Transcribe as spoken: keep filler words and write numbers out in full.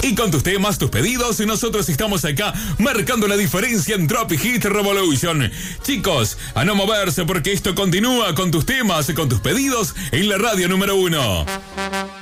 Y con tus temas, tus pedidos, nosotros estamos acá marcando la diferencia en Drop Hit Revolution. Chicos, a no moverse porque esto continúa con tus temas, con tus pedidos en la radio número uno.